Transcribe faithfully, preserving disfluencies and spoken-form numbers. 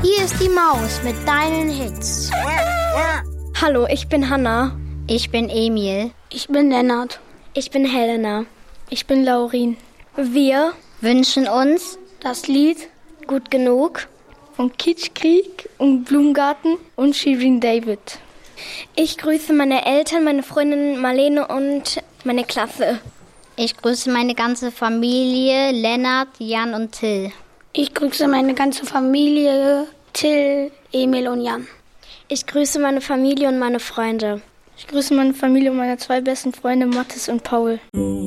Hier ist die Maus mit deinen Hits. Hallo, ich bin Hanna. Ich bin Emil. Ich bin Lennart. Ich bin Helena. Ich bin Laurin. Wir wünschen uns das Lied Gut genug von Kitschkrieg und Blumengarten und Shirin David. Ich grüße meine Eltern, meine Freundin Marlene und meine Klasse. Ich grüße meine ganze Familie, Lennart, Jan und Till. Ich grüße meine ganze Familie, Till, Emil und Jan. Ich grüße meine Familie und meine Freunde. Ich grüße meine Familie und meine zwei besten Freunde, Mathis und Paul.